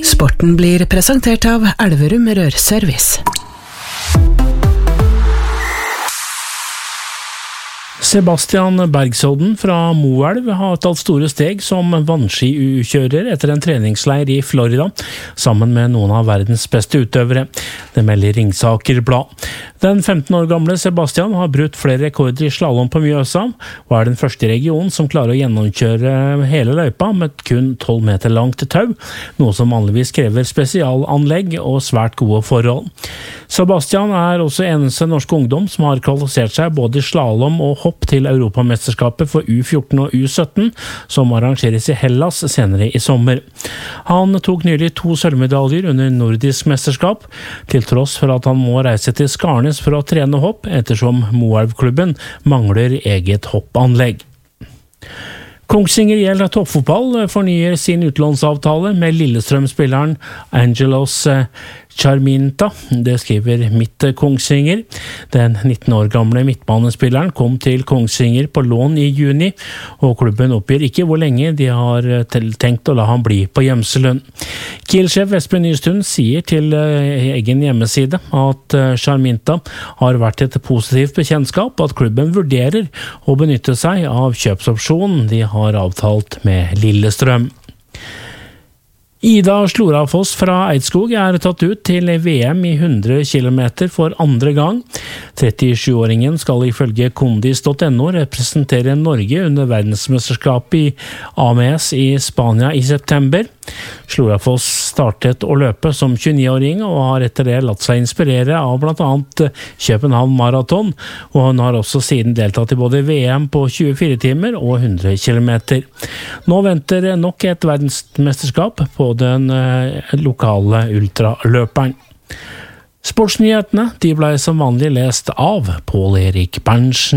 Sporten blir presentert av Elverum Rørservice. Sebastian Bergsodden fra Moelv har tatt store steg som vannski-kjører etter en treningsleir i Florida, sammen med noen av verdens beste utøvere. Det melder Ringsaker Blad. Den 15 år gamle Sebastian har brutt flere rekorder i slalom på Mjøsa, og er den første i regionen som klarer å gjennomkjøre hele løypa med kun 12 meter langt tau, noe som vanligvis krever spesialanlegg og svært gode forhold. Sebastian er også eneste norske ungdom som har kvalifisert seg både i slalom og hopp til Europamesterskapet for U14 og U17, som arrangeres i Hellas senere i sommer. Han tok nylig 2 sølvmedaljer under nordisk mesterskap, til tross for at han må reise til Skarnes for å trene hopp, ettersom Moelv-klubben mangler eget hoppanlegg. Kongsvinger IL toppfotball fornyer sin utlånsavtale med Lillestrøm-spilleren Angelos Charminta. Det skriver Mitt Kongsvinger. Den 19 år gamle midtbanespilleren kom til Kongsvinger på lån i juni, og klubben oppgir ikke hvor lenge de har tenkt å la han bli på Gjemselund. Kiel-sjef Espen Nystuen sier til egen hjemmeside at Charminta har vært et positivt bekjentskap, at klubben vurderer å benytte seg av kjøpsopsjonen de har avtalt med Lillestrøm. Ida Slorafoss fra Eidskog er tatt ut til VM i 100 km for andre gang. 37-åringen skal ifølge kondis.no representere Norge under verdensmesterskapet i AMS i Spania i september. Slorafoss startet å løpe som 29-åring og har etter det latt seg inspirere av blant annet København Marathon, og hun har også siden deltatt i både VM på 24 timer og 100 km. Nå venter nok et verdensmesterskap på den lokale ultraløperen. Sportsnyhetene de ble som vanlig lest av Pål Erik Berntsen.